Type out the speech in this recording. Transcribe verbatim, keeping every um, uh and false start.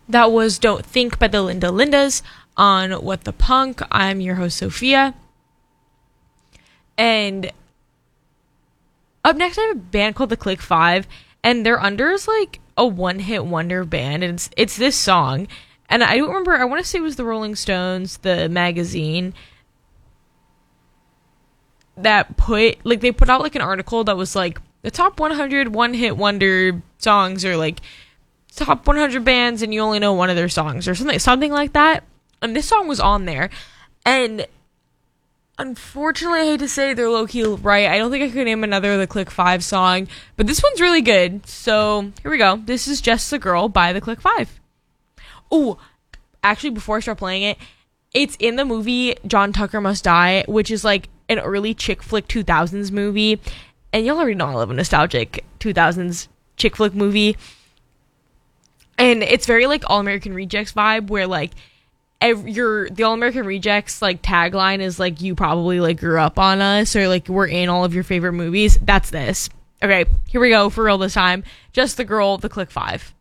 That was Don't Think by the Linda Lindas on What the Punk. I'm your host, Sophia. And up next, I have a band called The Click Five, and they're under is like a one-hit wonder band, and it's, it's this song. And I don't remember, I want to say it was the Rolling Stones, the magazine, that put, like, they put out like an article that was like, the top one hundred one-hit wonder songs, or like, top one hundred bands and you only know one of their songs, or something something like that. And this song was on there, and unfortunately I hate to say they're low-key right. I don't think I could name another The Click Five song, but this one's really good. So here we go. This is Just the Girl by The Click Five. Oh, actually, before I start playing it, it's in the movie John Tucker Must Die, which is like an early chick flick two thousands movie, and y'all already know I love a nostalgic two thousands chick flick movie. And it's very like All American Rejects vibe, where like every, your the All American Rejects like tagline is like, you probably like grew up on us, or like we're in all of your favorite movies. That's this. Okay, here we go for real this time. Just the Girl, The Click Five.